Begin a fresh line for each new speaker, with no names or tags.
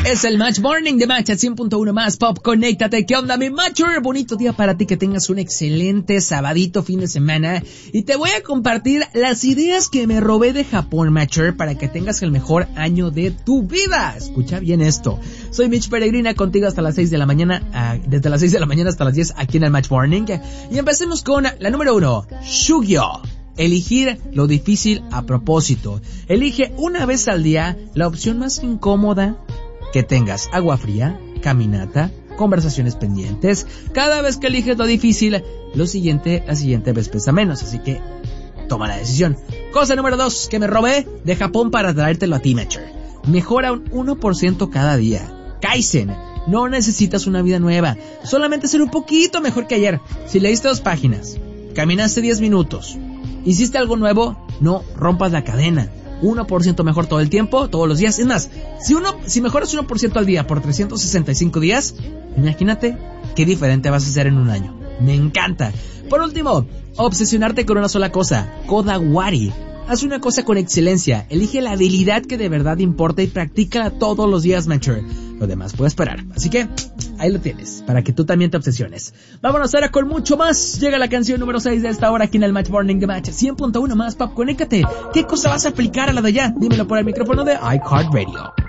Es el Match Morning de Match 100.1 más Pop. Conéctate. ¿Qué onda, mi Matcher? Bonito día para ti, que tengas un excelente sabadito, fin de semana. Y te voy a compartir las ideas que me robé de Japón, Matcher, para que tengas el mejor año de tu vida. Escucha bien esto. Soy Mitch Peregrina, contigo hasta las 6 de la mañana, desde las 6 de la mañana hasta las 10 aquí en el Match Morning. Y empecemos con la número 1, Shugyo. Elegir lo difícil a propósito. Elige una vez al día la opción más incómoda que tengas. Agua fría, caminata, conversaciones pendientes. Cada vez que eliges lo difícil, la siguiente vez pesa menos. Así que toma la decisión. Cosa número 2 que me robé de Japón para traértelo a ti, Matcher. Mejora un 1% cada día. Kaizen. No necesitas una vida nueva. Solamente ser un poquito mejor que ayer. Si leíste 2 páginas, caminaste 10 minutos, hiciste algo nuevo, no rompas la cadena. 1% mejor todo el tiempo, todos los días. Es más, si mejoras 1% al día por 365 días, imagínate qué diferente vas a hacer en un año. Me encanta. Por último, obsesionarte con una sola cosa. Kodawari. Haz una cosa con excelencia. Elige la habilidad que de verdad importa y practícala todos los días, Matcher. Lo demás puede esperar. Así que ahí lo tienes, para que tú también te obsesiones. Vámonos ahora con mucho más. Llega la canción número 6 de esta hora aquí en el Match Morning de Match 100.1 más Pop. Conéctate. ¿Qué cosa vas a aplicar a la de allá? Dímelo por el micrófono de iHeartRadio.